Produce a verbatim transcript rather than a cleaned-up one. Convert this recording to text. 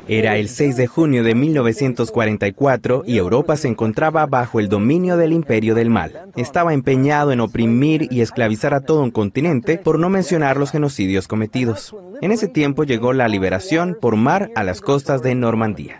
Era el seis de junio de mil novecientos cuarenta y cuatro y Europa se encontraba bajo el dominio del Imperio del Mal. Estaba empeñado en oprimir y esclavizar a todo un continente, por no mencionar los genocidios cometidos. En ese tiempo llegó la liberación por mar a las costas de Normandía.